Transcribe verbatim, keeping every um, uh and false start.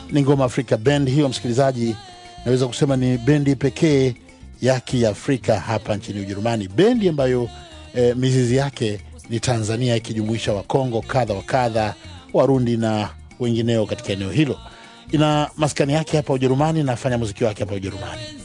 Ni Ngoma Afrika Band hiyo, msikilizaji. Naweza kusema ni bendi pekee ya Kiafrika hapa nchini Ujerumani. Bendi ambayo e, mizizi yake ni Tanzania, ikijumuisha wa Kongo kadha wa kadha, Warundi na wengineo katika eneo hilo. Ina maskani yake hapa Ujerumani na afanya muziki wake hapa Ujerumani.